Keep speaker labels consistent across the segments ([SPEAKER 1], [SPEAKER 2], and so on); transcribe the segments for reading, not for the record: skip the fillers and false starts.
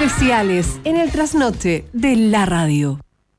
[SPEAKER 1] Especiales en el trasnoche de la radio.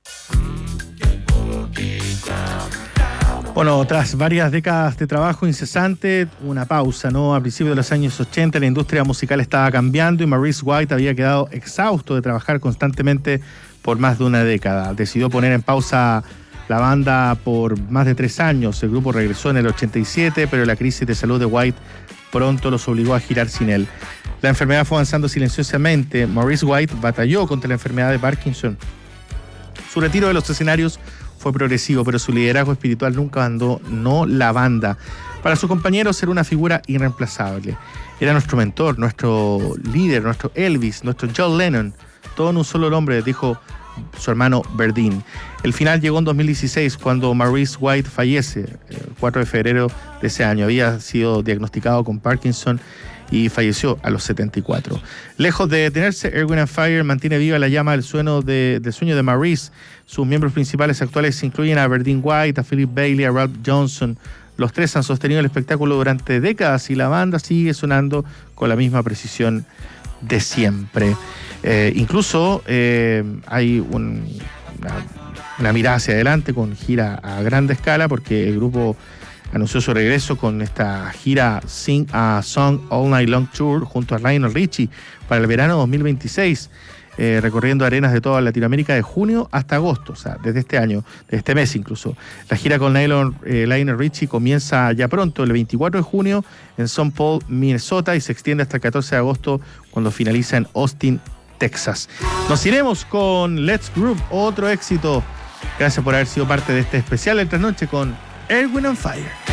[SPEAKER 2] Bueno, tras varias décadas de trabajo incesante, una pausa, ¿no? A principios de los años 80 la industria musical estaba cambiando y Maurice White había quedado exhausto de trabajar constantemente por más de una década. Decidió poner en pausa la banda por más de 3 años. El grupo regresó en el 87, pero la crisis de salud de White pronto los obligó a girar sin él. La enfermedad fue avanzando silenciosamente. Maurice White batalló contra la enfermedad de Parkinson. Su retiro de los escenarios fue progresivo, pero su liderazgo espiritual nunca abandonó la banda. Para sus compañeros era una figura irreemplazable. Era nuestro mentor, nuestro líder, nuestro Elvis, nuestro John Lennon. Todo en un solo nombre, dijo su hermano Verdine. El final llegó en 2016, cuando Maurice White fallece, el 4 de febrero de ese año. Había sido diagnosticado con Parkinson y falleció a los 74. Lejos de detenerse, Earth, Wind & Fire mantiene viva la llama del sueño de Maurice. Sus miembros principales actuales incluyen a Verdine White, a Philip Bailey, a Ralph Johnson. Los tres han sostenido el espectáculo durante décadas y la banda sigue sonando con la misma precisión de siempre. Incluso hay una mirada hacia adelante con gira a grande escala, porque el grupo anunció su regreso con esta gira Sing a Song All Night Long Tour junto a Lionel Richie para el verano 2026, recorriendo arenas de toda Latinoamérica de junio hasta agosto, o sea, desde este año, desde este mes incluso. La gira con Lionel Richie comienza ya pronto, el 24 de junio, en St. Paul, Minnesota, y se extiende hasta el 14 de agosto, cuando finaliza en Austin, Texas. Nos iremos con Let's Groove, otro éxito. Gracias por haber sido parte de este especial de Trasnoche con Earth, Wind & Fire.